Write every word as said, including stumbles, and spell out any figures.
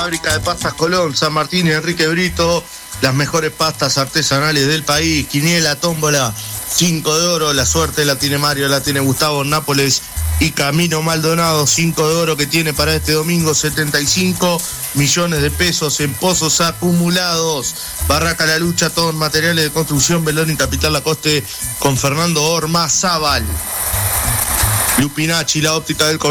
Fábrica de Pastas Colón, San Martín y Enrique Brito, las mejores pastas artesanales del país. Quiniela, tómbola, cinco de oro, la suerte la tiene Mario, la tiene Gustavo, Nápoles y Camino Maldonado. Cinco de oro que tiene para este domingo, setenta y cinco millones de pesos en pozos acumulados. Barraca La Lucha, todo en materiales de construcción, Belón y Capital Lacoste, con Fernando Ormazábal. Lupinacci, la óptica del